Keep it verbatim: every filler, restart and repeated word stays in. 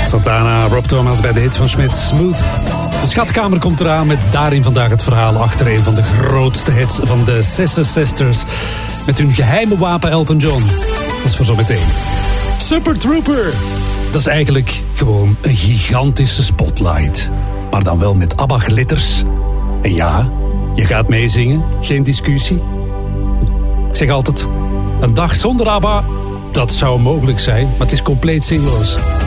Santana, Rob Thomas bij de hits van Smith, Smooth. De Schatkamer komt eraan met daarin vandaag het verhaal achter een van de grootste hits van de Sister Sisters. Met hun geheime wapen Elton John. Dat is voor zometeen. Super Trooper. Dat is eigenlijk gewoon een gigantische spotlight. Maar dan wel met ABBA glitters. En ja, je gaat meezingen, geen discussie. Ik zeg altijd, een dag zonder ABBA, dat zou mogelijk zijn, maar het is compleet zinloos.